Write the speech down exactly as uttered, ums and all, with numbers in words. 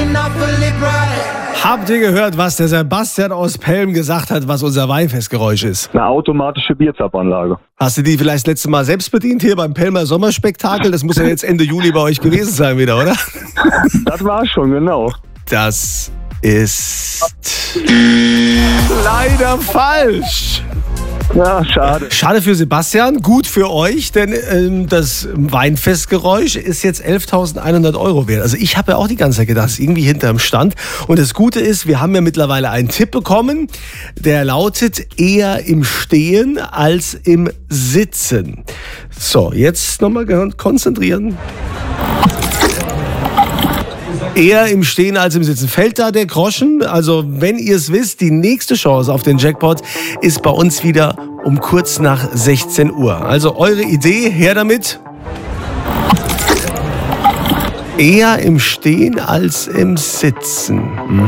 Habt ihr gehört, was der Sebastian aus Pelm gesagt hat, was unser Weinfestgeräusch ist? Eine automatische Bierzapfanlage. Hast du die vielleicht das letzte Mal selbst bedient hier beim Pelmer Sommerspektakel? Das muss ja jetzt Ende Juli bei euch gewesen sein wieder, oder? Das war schon, genau. Das ist leider falsch. Ja, schade. Schade für Sebastian, gut für euch, denn ähm, das Weinfestgeräusch ist jetzt elftausendeinhundert Euro wert. Also ich habe ja auch die ganze Zeit gedacht, das ist irgendwie hinterm Stand. Und das Gute ist, wir haben ja mittlerweile einen Tipp bekommen, der lautet eher im Stehen als im Sitzen. So, jetzt nochmal konzentrieren. Eher im Stehen als im Sitzen. Fällt da der Groschen? Also wenn ihr es wisst, die nächste Chance auf den Jackpot ist bei uns wieder um kurz nach sechzehn Uhr. Also eure Idee, her damit. Eher im Stehen als im Sitzen. Mhm.